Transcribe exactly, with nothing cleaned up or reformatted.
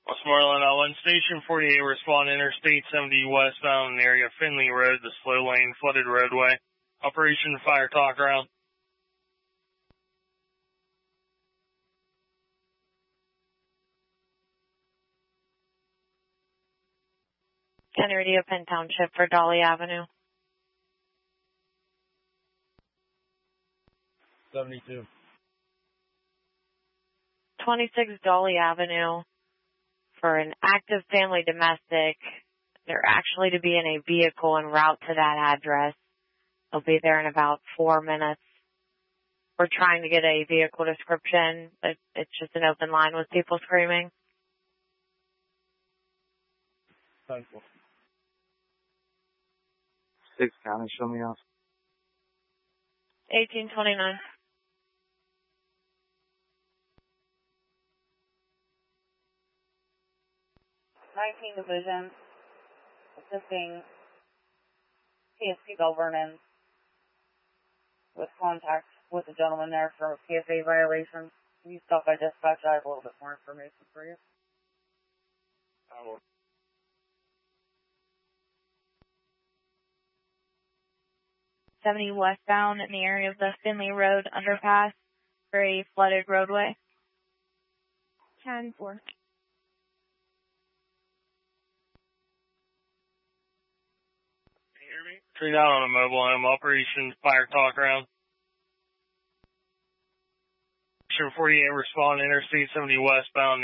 Westmoreland, uh, one Station forty-eight, respond Interstate seventy westbound in the area of Finley Road, the slow lane, flooded roadway. Operation Fire Talk Round. ten Radio Penn Township for Dolly Avenue. seventy-two. twenty-six Dolly Avenue for an active family domestic. They're actually to be in a vehicle en route to that address. They'll be there in about four minutes. We're trying to get a vehicle description, but it's just an open line with people screaming. Thankful. Six County, show me off. eighteen twenty-nine. nineteen Division, assisting P S P Bell Vernon with contact with the gentleman there for P S A violations. Can you stop by dispatch? I have a little bit more information for you. I will. seventy westbound in the area of the Finley Road underpass for a flooded roadway. ten four. Three down on a mobile home. Operation Fire Talk Round. Station forty-eight, respond Interstate seventy westbound.